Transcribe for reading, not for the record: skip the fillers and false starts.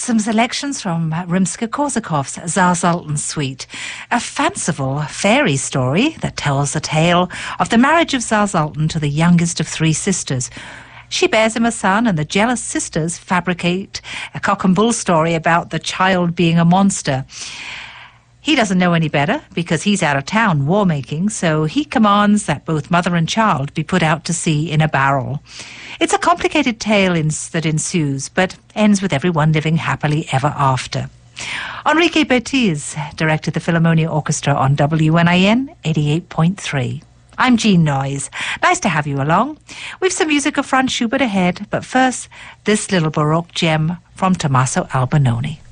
some selections from Rimsky-Korsakov's Tsar Sultan Suite, a fanciful fairy story that tells the tale of the marriage of Tsar Sultan to the youngest of three sisters. She bears him a son, and the jealous sisters fabricate a cock and bull story about the child being a monster. He doesn't know any better because he's out of town war-making, so he commands that both mother and child be put out to sea in a barrel. It's a complicated tale that ensues, but ends with everyone living happily ever after. Enrique Bertiz directed the Philharmonia Orchestra on WNIN 88.3. I'm Jean Noyes. Nice to have you along. We've some music of Franz Schubert ahead, but first, this little Baroque gem from Tommaso Albinoni.